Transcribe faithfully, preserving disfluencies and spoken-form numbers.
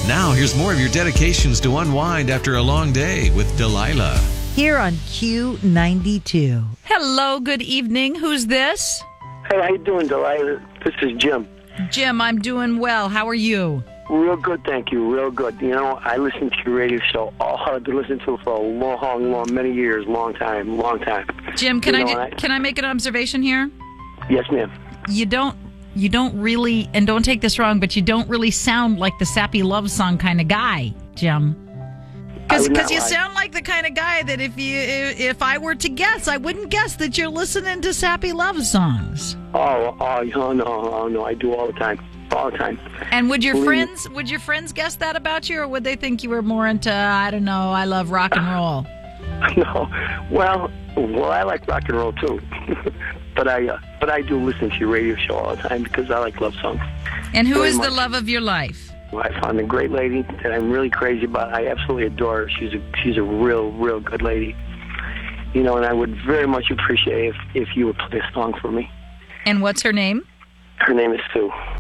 Now, here's more of your dedications to unwind after a long day with Delilah. Here on Q ninety-two. Hello, good evening. Who's this? Hey, how you doing, Delilah? This is Jim. Jim, I'm doing well. How are you? Real good, thank you. Real good. You know, I listened to your radio show. All I've been listening to it for a long, long, many years, long time, long time. Jim, can You I, know, ju- I- can I make an observation here? Yes, ma'am. You don't you don't really, and don't take this wrong, but you don't really sound like the sappy love song kind of guy, Jim. I would Because not you lie. sound like the kind of guy that if you if I were to guess, I wouldn't guess that you're listening to sappy love songs. Oh, oh, oh, no, oh, no. I do all the time, all the time. And would your Believe- friends would your friends guess that about you, or would they think you were more into, I don't know, I love rock and roll? No, well, well, I like rock and roll too, but I, uh, but I do listen to your radio show all the time because I like love songs. And who Very is the much. love of your life? I found a great lady that I'm really crazy about. I absolutely adore her. She's a she's a real, real good lady. You know, and I would very much appreciate if if you would play a song for me. And what's her name? Her name is Sue.